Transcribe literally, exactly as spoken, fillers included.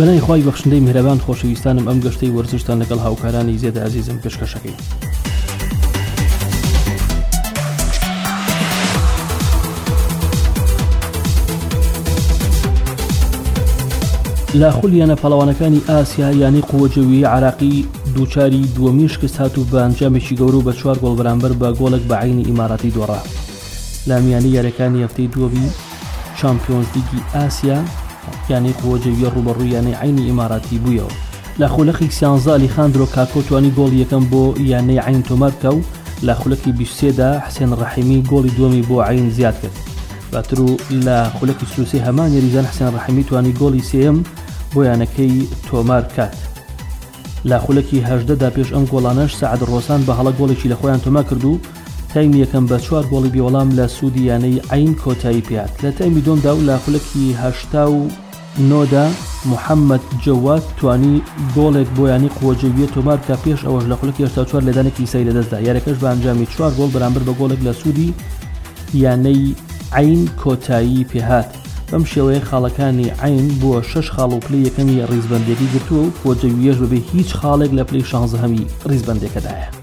بەلای خوای بەخشندەی میهرەبان خۆشەویستانم ئەم گەشتەی وەرزشتان لەگەڵ هاوکارانی زێدە عەزیزم پێشکەشەکەی. لە خولیانە پەڵەوانەکانی ئاسیا یانی قووەجەویی عراقی دووچاری دووەمی شکست هاتوو بە ئەنجامێکی گەورە و بە چوار گۆڵ بەرامبەر بە گۆڵێک بە عەینی ئیماراتی دۆڕا. لە میانەی یاریەکانی هەفتەی دووەمی چامپیۆنز لیگی ئاسیا یانی قووەجەویی ڕوبەڕووی یانەی عەینی ئیماراتی بوویەوە. لە خولەکی سیانزە ئەلیخاندرۆ کاکۆ توانی گۆڵی یەکەم بۆ یانەی عەین تۆمار بکە و لە خولەکی بیست و سێدا حسێن ڕەحیمی گۆڵی دووەمی بۆ عەین زیاد کرد. باتر و لە خولەکی سروسی هەمان یاریزان حسێن ڕەحیمی توانی گۆڵی سێم بۆ یانەکەی تۆمار کات. لە خولەکی هەژدەدا پێش ئەم گۆڵانەش سەعد ڕۆسان بە هەڵە گۆڵێکی لە خۆیان تۆمار کرد و تایمی یەکەم بە چوار گۆڵی بێوەڵام لە سوودی یانەی عەین کۆتایی پێهات. لە تایمی دووەمدا و لە خولەکی هەشتا و نۆدا محەممەد جەواد توانی گۆڵێک بۆ یانی قووەجەویە تۆمار کە پێش ئەوەش لە خولەکی هەشتا و چوار لەدانێکی سەی لەدەستدا. یاریەکەش بە ئەنجامی چوار گۆڵ بەرامبەر بە گۆڵێک لە سوودی یانەی عەین کۆتایی پێهات. بەم شێوەیە خاڵەکانی عەین بووە شەش خاڵ و پلەی یەکەمی ڕیزبەندێکی گرتووە و قووەجەویەش بەبێ هیچ خاڵێک لە پلەی شانزەهەمی ڕیزبەندێکەدایە.